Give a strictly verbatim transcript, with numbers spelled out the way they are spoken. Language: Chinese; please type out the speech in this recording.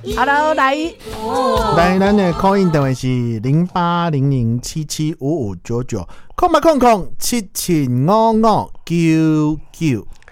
Hello， 来， 来，咱的 call in 电话是零八零零七七五五九九，空八空空七七五五九九。